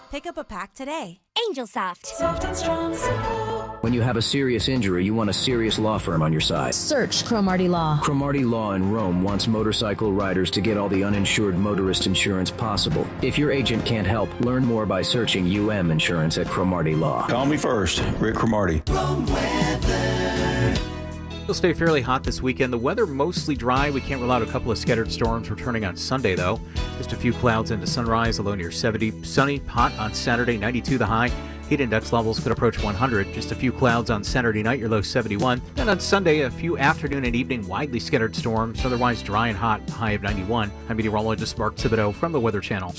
Pick up a pack today. Angel Soft. Soft and strong, simple. When you have a serious injury, you want a serious law firm on your side. Search Cromartie Law. Cromartie Law in Rome wants motorcycle riders to get all the uninsured motorist insurance possible. If your agent can't help, learn more by searching UM Insurance at Cromartie Law. Call me first, Rick Cromartie. Rome weather. It'll stay fairly hot this weekend. The weather mostly dry. We can't rule out a couple of scattered storms returning on Sunday, though. Just a few clouds into sunrise, a low near 70. Sunny, hot on Saturday, 92 the high. Heat index levels could approach 100. Just a few clouds on Saturday night, your low 71. Then on Sunday, a few afternoon and evening widely scattered storms, otherwise dry and hot, high of 91. I'm meteorologist Mark Thibodeau from the Weather Channel.